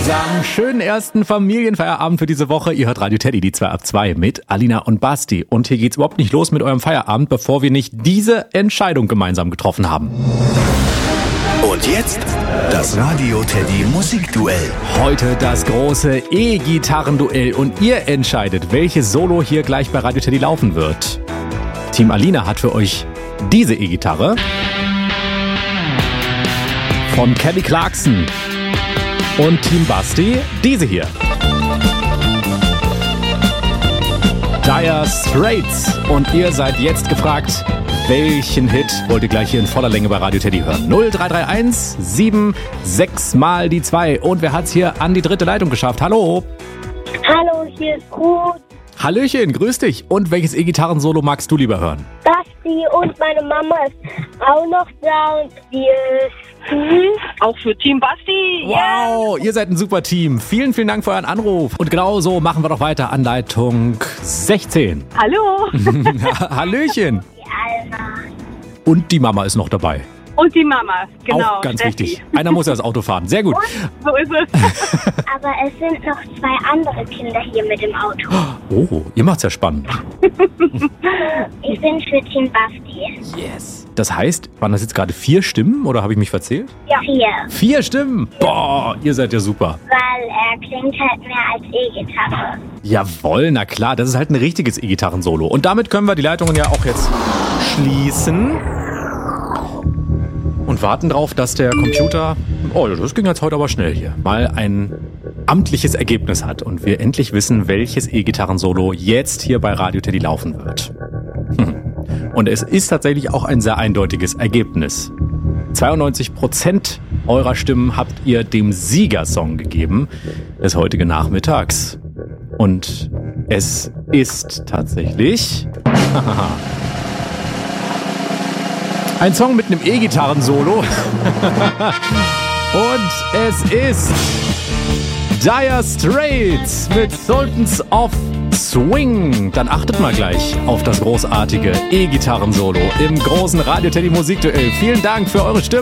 zusammen. Schönen ersten Familienfeierabend für diese Woche. Ihr hört Radio Teddy, die 2 ab 2 mit Alina und Basti. Und hier geht's überhaupt nicht los mit eurem Feierabend, bevor wir nicht diese Entscheidung gemeinsam getroffen haben. Und jetzt das Radio Teddy Musikduell. Heute das große E-Gitarrenduell und ihr entscheidet, welches Solo hier gleich bei Radio Teddy laufen wird. Team Alina hat für euch diese E-Gitarre von Kelly Clarkson und Team Basti diese hier. Dire Straits. Und ihr seid jetzt gefragt, welchen Hit wollt ihr gleich hier in voller Länge bei Radio Teddy hören? 0331 76 mal die 2. Und wer hat's hier an die dritte Leitung geschafft? Hallo. Hallo, hier ist Ruth. Hallöchen, grüß dich. Und welches E-Gitarren-Solo magst du lieber hören? Basti und meine Mama ist auch noch da und die ist auch für Team Basti. Wow, ihr seid ein super Team. Vielen, vielen Dank für euren Anruf. Und genau so machen wir doch weiter an Leitung 16. Hallo. Hallöchen. die Alma. Und die Mama ist noch dabei. Und die Mama, genau. Auch ganz Steffi. wichtig. Einer muss ja das Auto fahren. Sehr gut. So ist es. Aber es sind noch 2 andere Kinder hier mit dem Auto. Oh, ihr macht's ja spannend. Ich bin für Team Basti. Yes. Das heißt, waren das jetzt gerade 4 Stimmen oder habe ich mich verzählt? Ja. 4. 4 Stimmen? Boah, ihr seid ja super. Weil er klingt halt mehr als E-Gitarre. Jawohl, na klar, das ist halt ein richtiges E-Gitarren-Solo. Und damit können wir die Leitungen ja auch jetzt schließen. Und warten drauf, dass der Computer, oh, das ging jetzt heute aber schnell hier, mal ein amtliches Ergebnis hat und wir endlich wissen, welches E-Gitarren-Solo jetzt hier bei Radio Teddy laufen wird. Und es ist tatsächlich auch ein sehr eindeutiges Ergebnis. 92% eurer Stimmen habt ihr dem Siegersong gegeben des heutigen Nachmittags. Und es ist tatsächlich ein Song mit einem E-Gitarren-Solo. Und es ist Dire Straits mit Sultans of Swing. Dann achtet mal gleich auf das großartige E-Gitarren-Solo im großen Radio Teddy Musikduell. Vielen Dank für eure Stimmen.